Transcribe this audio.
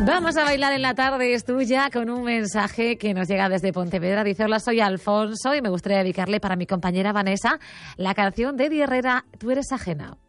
Vamos a bailar en la tarde, es tuya, con un mensaje que nos llega desde Pontevedra. Dice: hola, soy Alfonso y me gustaría dedicarle para mi compañera Vanessa la canción de Eddie Herrera, Tú eres ajena.